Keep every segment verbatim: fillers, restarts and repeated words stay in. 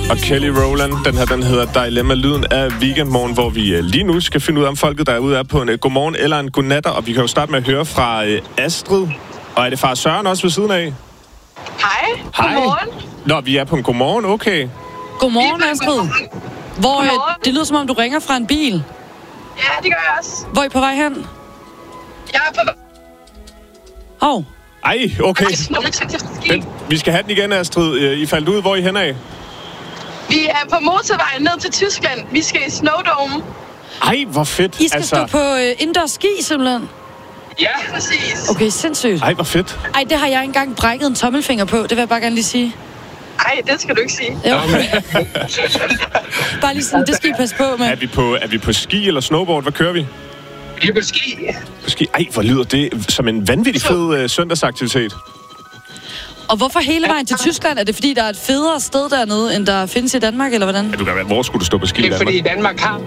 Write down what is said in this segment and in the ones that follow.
og Kelly Rowland. Den her, den hedder Dilemma, lyden af Weekendmorgen, hvor vi uh, lige nu skal finde ud af, om folket derude er på en uh, godmorgen eller en godnatter. Og vi kan jo starte med at høre fra uh, Astrid. Og er det far Søren også ved siden af? Hej. Hej. Godmorgen. Nå, vi er på en godmorgen, okay. Godmorgen, Astrid. Hvor, godmorgen. Det lyder som om, du ringer fra en bil. Ja, det gør jeg også. Hvor er I på vej hen? Jeg er på... Hov. Oh. Ej, okay. Den, vi skal have den igen, Astrid. I faldt ud. Hvor er I henad? Vi er på motorvejen ned til Tyskland. Vi skal i Snowdome. Ej, hvor fedt. I skal altså... stå på uh, indendørs ski, simpelthen? Ja, præcis. Okay, sindssygt. Ej, hvor fedt. Ej, det har jeg engang brækket en tommelfinger på. Det vil jeg bare gerne lige sige. Ej, det skal du ikke sige. Jo. Bare lige sådan, det skal I passe på med. Er vi på, er vi på ski eller snowboard? Hvad kører vi? Vi er på ski. På ski? Ej, hvor lyder det som en vanvittig fed uh, søndagsaktivitet. Og hvorfor hele vejen til Tyskland? Er det fordi, der er et federe sted dernede, end der findes i Danmark, eller hvordan? Ja, du kan være, hvor skulle du stå på ski i Danmark? Det er fordi Danmark har...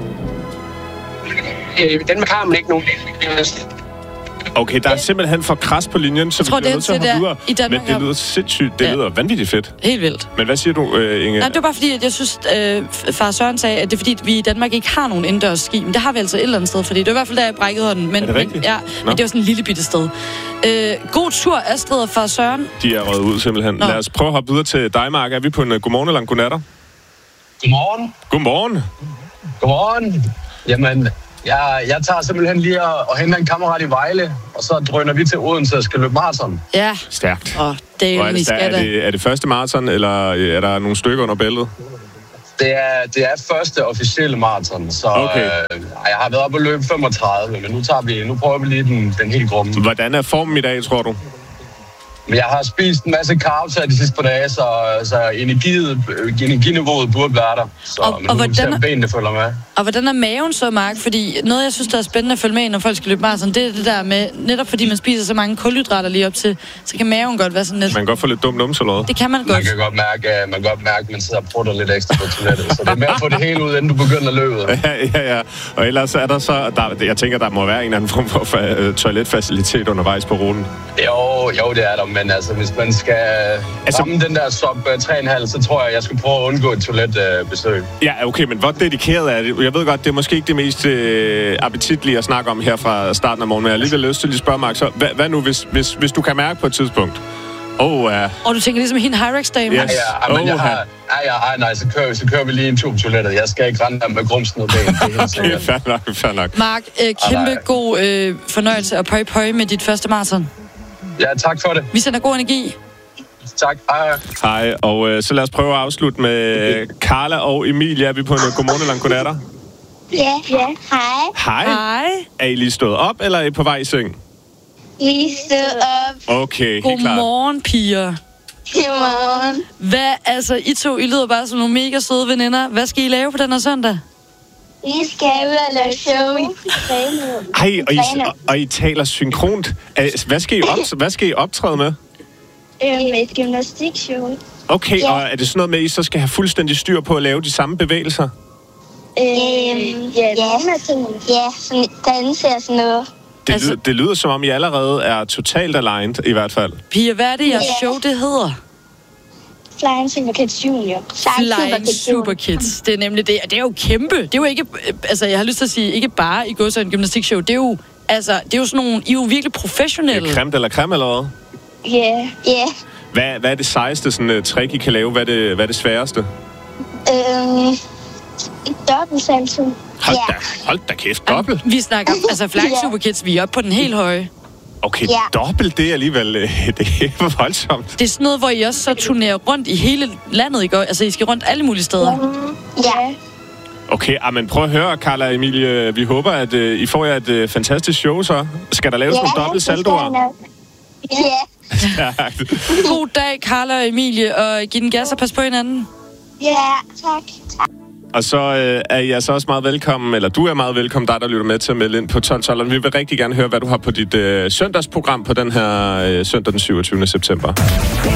Øh, Danmark har man ikke nogen... Okay, der er simpelthen for kras på linjen, så jeg tror, vi bliver nødt til at hoppe videre. I Danmark, men det lyder sindssygt. Det ja. lyder vanvittigt fedt. Helt vildt. Men hvad siger du, uh, Inge? Nej, det var bare fordi, at jeg synes, øh, far Søren sagde, at det er fordi, at vi i Danmark ikke har nogen indendørs ski. Men det har vi altså et eller andet sted, fordi det var i hvert fald, da jeg brækkede hånden. Men, er det rigtigt? Men, ja, men det var sådan en lille bitte sted. Øh, god tur, Astrid og far Søren. De er røget ud simpelthen. Nå. Lad os prøve at hoppe videre til dig, Mark. Er vi på en uh, godmorgen eller en godnatter? Godmorgen. Godmorgen. Godmorgen. Jamen... Jeg, jeg tager simpelthen lige og, og henter en kammerat i Vejle, og så drøner vi til Odense og skal løbe maraton. Ja. Stærkt. Og det er, og er, det, er, det, er det første maraton, eller er der nogle stykker under bæltet? Det er, det er første officielle maraton, så okay. øh, jeg har været oppe og løbe femogtredive, men nu, tager vi, nu prøver vi lige den, den helt grumme. Hvordan er formen i dag, tror du? Men jeg har spist en masse carbs her de sidste par dage, så, så energiet, energiniveauet burde være der. Så og, men og nu hvordan, ser benene følger med. Og hvordan er maven så, Mark? Fordi noget, jeg synes, der er spændende at følge med, når folk skal løbe maraton, det er det der med, netop fordi man spiser så mange kulhydrater lige op til, så kan maven godt være sådan lidt... Man kan godt få lidt dum numse eller noget. Det kan man godt. Man kan godt mærke, man kan godt mærke, at man sidder og prutter lidt ekstra på toilettet. Så det er med at få det hele ud, inden du begynder at løbe. Ja, ja, ja. Og ellers er der så... Der, jeg tænker, der må være en eller anden form for uh, toiletfacilitet undervejs på ruten. Jo, jo, det er der. Men altså, hvis man skal altså, ramme den der sub tre komma fem, så tror jeg, jeg skal prøve at undgå et toiletbesøg. Uh, ja, okay, men hvor dedikeret er det? Jeg ved godt, det er måske ikke det mest øh, appetitlige at snakke om her fra starten af morgen, men jeg har alligevel lyst til at spørge, Mark, så hvad, hvad nu, hvis, hvis, hvis du kan mærke på et tidspunkt? Åh, oh, ja. Uh... Og du tænker ligesom hende Hyrex-dame? Yes. Ja, ja, men oh, jeg har... Ja, ja, ej, nej, så kører, så kører vi lige en tur på toilettet. Jeg skal ikke rende der med grumsen og ben. Okay, fair nok, fair nok. Mark, øh, kæmpe ah, god øh, fornøjelse og pøj pøj med dit første maraton. Ja, tak for det. Vi sender god energi. Tak, hej. Hej, og øh, så lad os prøve at afslutte med Carla og Emilie. Er vi på en godmorgen eller en godnatter? Ja, ja. Hej. Hej. Hej. Er I lige stået op, eller er I på vej i seng? Vi stod op. Okay, helt klart. Godmorgen, piger. Godmorgen. Hvad, altså, I to, I lyder bare som nogle mega søde veninder. Hvad skal I lave på den her søndag? Vi skal ud og lave show. Ej, og I, og, og I taler synkront. Hvad skal I, op, hvad skal I optræde med? Øhm, et gymnastikshow. Okay, ja. Og er det sådan noget med, at I så skal have fuldstændig styr på at lave de samme bevægelser? Øhm, ja, ja, sådan danse og sådan noget. Det, altså, lyder, det lyder som om, I allerede er totalt aligned, i hvert fald. Piger, hvad er det, jeres show, det hedder? Flying Super Kids Junior. Flying Super Kids. Det er nemlig det. Og det er jo kæmpe. Det er jo ikke, altså jeg har lyst til at sige, ikke bare I går så en gymnastikshow. Det er jo, altså, det er jo sådan nogle, I er jo virkelig professionelle. Er creme eller creme, eller hvad? Ja, ja. Hvad, hvad er det sejeste sådan, uh, trick, I kan lave? Hvad er det, hvad er det sværeste? Øhm, et dobbeltsalto. Hold da, hold da kæft, dobbelt. Vi snakker, altså Flying Super Kids, vi er oppe på den helt høje. Okay, ja. Dobbelt, det er alligevel, det er voldsomt. Det er sådan noget, hvor I også så turnerer rundt i hele landet, ikke? Altså, I skal rundt alle mulige steder. Mm, ja. Okay, men prøv at høre, Carla og Emilie. Vi håber, at uh, I får jer et uh, fantastisk show, så. Skal der laves ja, nogle dobbelt saldoer? Ja. God dag, Carla og Emilie, og giv den gas og pas på hinanden. Ja, tak. tak. Og så øh, er I altså også meget velkommen, eller du er meget velkommen, dig der lytter med til at melde ind på tolv tolv. Vi vil rigtig gerne høre, hvad du har på dit øh, søndagsprogram på den her øh, søndag den syvogtyvende september.